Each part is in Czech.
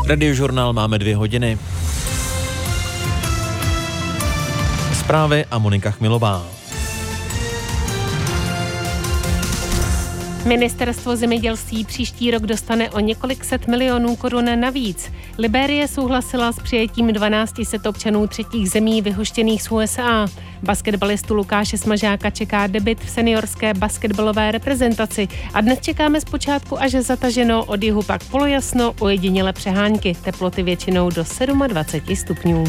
Radiožurnál máme 2 hodiny. Zprávy a Monika Chmilová. Ministerstvo zemědělství příští rok dostane o několik set milionů korun navíc. Libérie souhlasila s přijetím 1200 občanů třetích zemí vyhoštěných z USA. Basketbalistu Lukáše Smažáka čeká debut v seniorské basketbalové reprezentaci a dnes čekáme zpočátku až zataženo, od jihu pak polojasno, ojediněle přehánky, teploty většinou do 27 stupňů.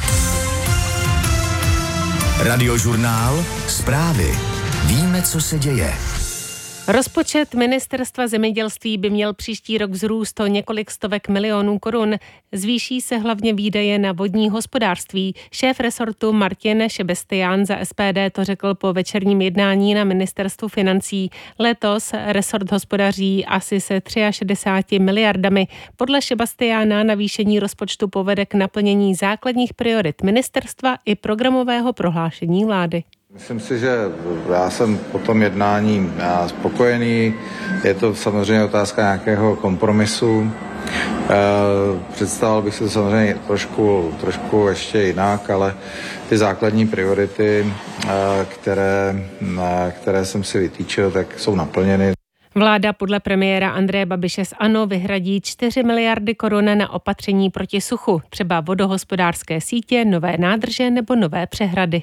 Radiožurnál, zprávy. Víme, co se děje. Rozpočet Ministerstva zemědělství by měl příští rok vzrůst o několik stovek milionů korun. Zvýší se hlavně výdaje na vodní hospodářství. Šéf resortu Martin Šebestián za SPD to řekl po večerním jednání na Ministerstvu financí. Letos resort hospodaří asi se 63 miliardami. Podle Šebestiána navýšení rozpočtu povede k naplnění základních priorit ministerstva i programového prohlášení vlády. Myslím si, že já jsem po tom jednání spokojený. Je to samozřejmě otázka nějakého kompromisu. Představoval bych si to samozřejmě trošku ještě jinak, ale ty základní priority, které jsem si vytýčil, tak jsou naplněny. Vláda podle premiéra Andreje Babiše z ANO vyhradí 4 miliardy korun na opatření proti suchu, třeba vodohospodářské sítě, nové nádrže nebo nové přehrady.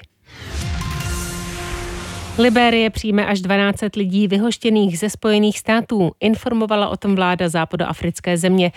Libérie přijme až 1200 lidí vyhoštěných ze Spojených států. Informovala o tom vláda západoafrické země.